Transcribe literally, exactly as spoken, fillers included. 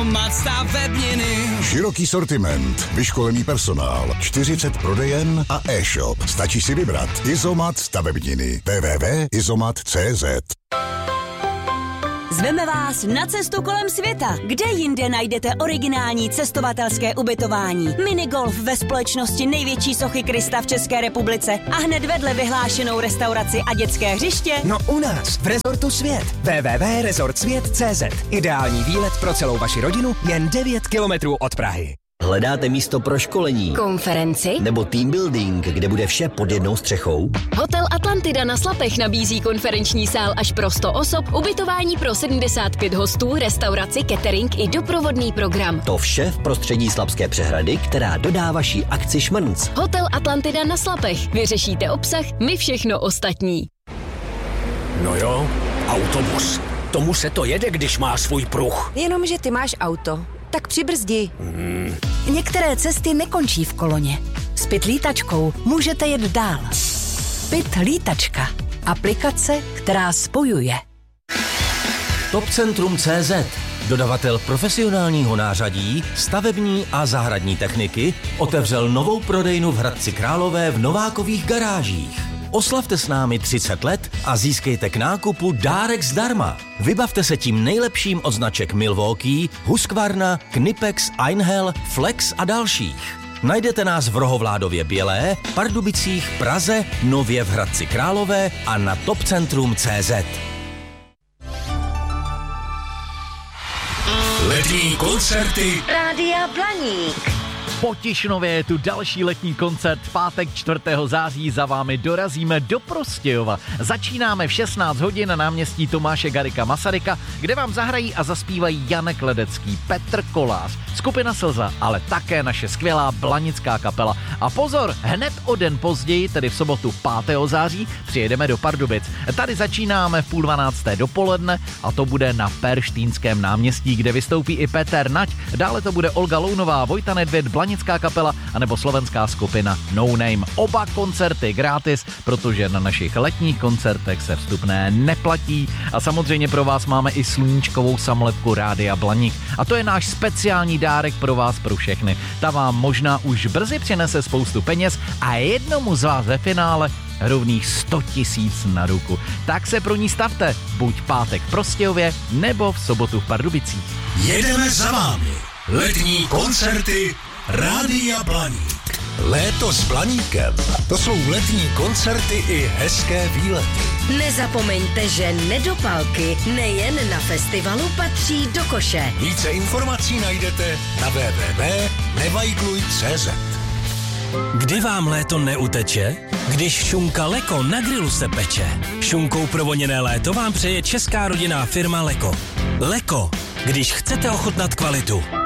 Izomat stavebniny. Široký sortiment, vyškolený personál, čtyřicet prodejen a e-shop. Stačí si vybrat. Izomat stavebniny. w w w tečka izomat tečka cé zet. Zveme vás na cestu kolem světa. Kde jinde najdete originální cestovatelské ubytování? Minigolf ve společnosti největší sochy Krista v České republice a hned vedle vyhlášenou restauraci a dětské hřiště? No u nás, v Rezortu Svět. w w w tečka rezort svět tečka cé zet. Ideální výlet pro celou vaši rodinu jen devět kilometrů od Prahy. Hledáte místo pro školení, konferenci nebo team building, kde bude vše pod jednou střechou? Hotel Atlantida na Slapech nabízí konferenční sál až pro sto osob, ubytování pro sedmdesát pět hostů, restauraci, catering i doprovodný program. To vše v prostředí Slapské přehrady, která dodá vaší akci šmrnc. Hotel Atlantida na Slapech. Vyřešíte obsah, my všechno ostatní. No jo, autobus. Tomu se to jede, když má svůj pruh. Jenomže ty máš auto. Tak přibrzdi. Hmm. Některé cesty nekončí v koloně. S Pit lítačkou můžete jet dál. Pit lítačka. Aplikace, která spojuje. Topcentrum tečka cé zet. Dodavatel profesionálního nářadí, stavební a zahradní techniky, otevřel novou prodejnu v Hradci Králové v Novákových garážích. Oslavte s námi třicet let a získejte k nákupu dárek zdarma. Vybavte se tím nejlepším od značek Milwaukee, Husqvarna, Knipex, Einhell, Flex a dalších. Najdete nás v Rohovládově Bělé, Pardubicích, Praze, nově v Hradci Králové a na topcentrum tečka cé zet. Letní koncerty Rádia Blaník. Po Tišnově je tu další letní koncert. V pátek čtvrtého září za vámi dorazíme do Prostějova. Začínáme v šestnáct hodin na náměstí Tomáše Garrigua Masaryka, kde vám zahrají a zaspívají Janek Ledecký, Petr Kolář, skupina Slza, ale také naše skvělá blanická kapela. A pozor, hned o den později, tedy v sobotu pátého září, přijedeme do Pardubic. Tady začínáme v půl dvanácté dopoledne a to bude na Perštýnském náměstí, kde vystoupí i Peter Nať. Dále to bude Olga Lounová, Vojta Nedvěd, blanická kapela anebo slovenská skupina No Name. Oba koncerty gratis, protože na našich letních koncertech se vstupné neplatí a samozřejmě pro vás máme i sluníčkovou samolepku Rádia Blaník. A to je náš speciální dárek pro vás, pro všechny. Ta vám možná už brzy přinese spoustu peněz a jednomu z vás ve finále rovných sto tisíc na ruku. Tak se pro ní stavte, buď pátek v Prostějově nebo v sobotu v Pardubicích. Jedeme za vámi. Letní koncerty Rádia Blaník. Léto s Blaníkem. To jsou letní koncerty i hezké výlety. Nezapomeňte, že nedopalky nejen na festivalu patří do koše. Více informací najdete na w w w tečka nevajgluj tečka cé zet. Kdy vám léto neuteče? Když šunka Leko na grilu se peče. Šunkou provoněné léto vám přeje česká rodinná firma Leko. Leko, když chcete ochutnat kvalitu.